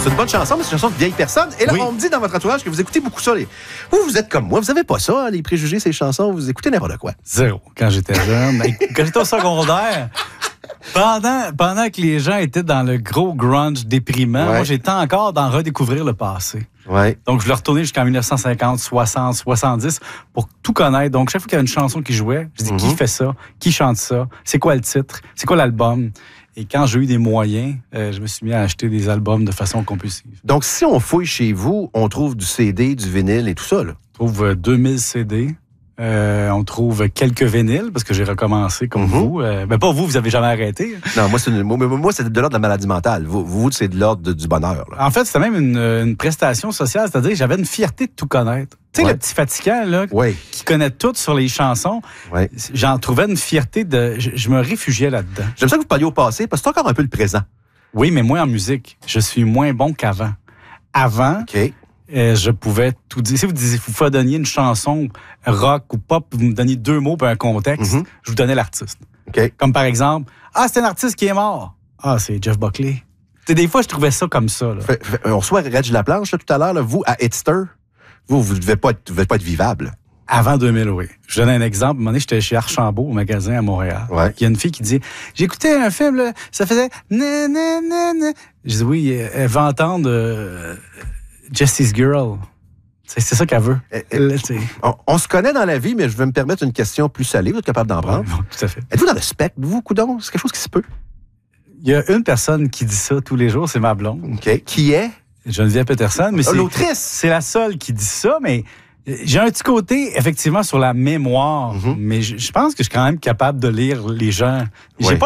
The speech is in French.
C'est une bonne chanson, mais c'est une chanson de vieille personne. Et là, Oui. on me dit dans votre entourage que vous écoutez beaucoup ça. Vous êtes comme moi, vous avez pas ça, les préjugés, ces chansons, vous écoutez n'importe quoi. Zéro. Quand j'étais jeune, quand j'étais au secondaire, pendant que les gens étaient dans le gros grunge déprimant, moi, j'étais encore dans redécouvrir le passé. Ouais. Donc, je l'ai retourné jusqu'en 1950, 60, 70 pour tout connaître. Donc, chaque fois qu'il y avait une chanson qui jouait, je dis qui fait ça, qui chante ça, c'est quoi le titre, c'est quoi l'album. Et quand j'ai eu des moyens, je me suis mis à acheter des albums de façon compulsive. Donc, si on fouille chez vous, on trouve du CD, du vinyle et tout ça, là. On trouve 2000 CD. On trouve quelques vinyles, parce que j'ai recommencé comme vous. Mais pas vous avez jamais arrêté. Non, moi, c'est de l'ordre de la maladie mentale. Vous c'est de l'ordre du bonheur, là. En fait, c'était même une prestation sociale, c'est-à-dire que j'avais une fierté de tout connaître. Tu sais, le petit fatigant, là, qui connaît tout sur les chansons, j'en trouvais une fierté je me réfugiais là-dedans. J'aime ça que vous parliez au passé, parce que c'est encore un peu le présent. Oui, mais moi, en musique, je suis moins bon qu'avant. Avant, je pouvais tout dire. Si vous fredonniez une chanson rock ou pop, vous me donniez 2 mots pour un contexte, je vous donnais l'artiste. Comme par exemple, c'est un artiste qui est mort. C'est Jeff Buckley. Des fois, je trouvais ça comme ça. Là. On reçoit Reg Laplanche là, tout à l'heure. Là, vous, à Hitster, vous ne devez pas être vivable. Avant 2000, oui. Je donne un exemple. À un moment donné, j'étais chez Archambault, au magasin à Montréal. Il y a une fille qui dit « J'écoutais un film, là, ça faisait... na, na, na, na. » Je dis « Oui, elle va entendre Jesse's Girl. » C'est ça qu'elle veut. On se connaît dans la vie, mais je vais me permettre une question plus salée. Vous êtes capable d'en prendre? Oui, tout à fait. Êtes-vous dans le spectre, vous, coudonc? C'est quelque chose qui se peut? Il y a une personne qui dit ça tous les jours, c'est ma blonde. Qui est? Geneviève Peterson. Mais l'autrice! C'est la seule qui dit ça, mais... J'ai un petit côté, effectivement, sur la mémoire, mais je pense que je suis quand même capable de lire les gens. J'ai pas